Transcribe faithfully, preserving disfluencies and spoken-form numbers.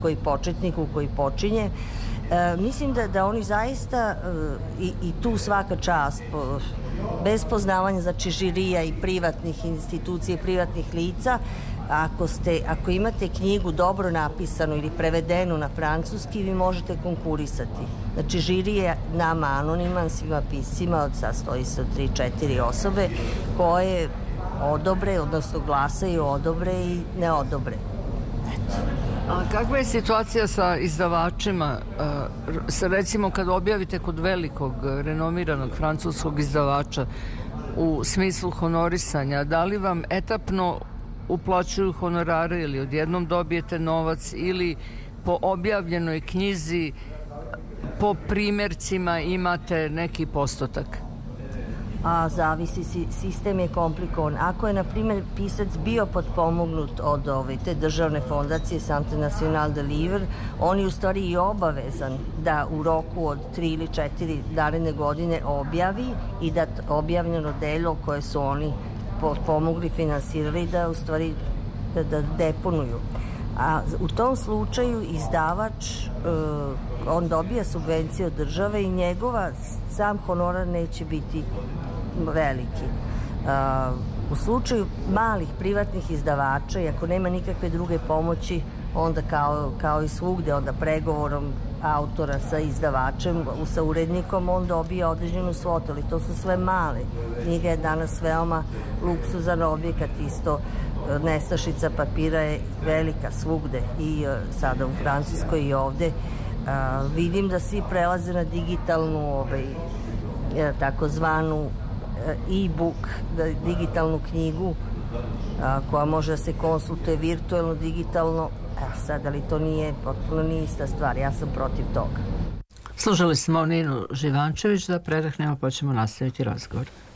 koji početniku koji počinje. E, mislim da, da oni zaista e, i, i tu svaka čast po, bez poznavanja znači žirija i privatnih institucija i privatnih lica, ako, ste, ako imate knjigu dobro napisanu ili prevedenu na francuski, vi možete konkurisati. Znači žiri je nama anoniman, svima piscima, od sastoji se od tri četiri osobe koje odobre, odnosno glasaju odobre i ne odobre. Eto. A kakva je situacija sa izdavačima? Sa, recimo kad objavite kod velikog renomiranog francuskog izdavača u smislu honorisanja, da li vam etapno uplaćuju honorare ili odjednom dobijete novac ili po objavljenoj knjizi po primjercima imate neki postotak? A zavisi, sistem je komplikovan. Ako je, na primjer, pisac bio potpomognut od ove, te državne fondacije Centre National de Livre, on je u stvari i obavezan da u roku od tri ili četiri naredne godine objavi i da objavljeno delo koje su oni pomogli, finansirali, da u stvari da, da deponuju. A u tom slučaju izdavač uh, on dobija subvencije od države i njegova sam honorar neće biti veliki. Uh, u slučaju malih privatnih izdavača i ako nema nikakve druge pomoći, onda kao, kao i svugde, onda pregovorom autora sa izdavačem, sa urednikom, on dobija određenu svotu, ali to su sve male. Knjiga je danas veoma luksuzan objekat, isto nestašica papira je velika svugde i sada u Francuskoj i ovde. A, vidim da svi prelaze na digitalnu ovaj, takozvanu e-book, digitalnu knjigu a, koja može da se konsultuje virtualno, digitalno. A sad, ali to nije, potpuno nije ista stvar. Ja sam protiv toga. Slušali smo Ninu Živančević, da predahnemo pa ćemo nastaviti razgovor.